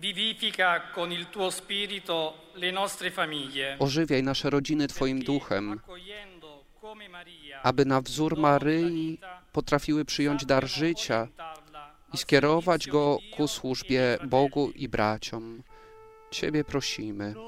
Vivifica con il tuo spirito le nostre famiglie. Ożywiaj nasze rodziny Twoim duchem, Accogliendo come Maria, aby na wzór Maryi potrafiły przyjąć dar życia i skierować go ku służbie Bogu i braciom. Ciebie prosimy.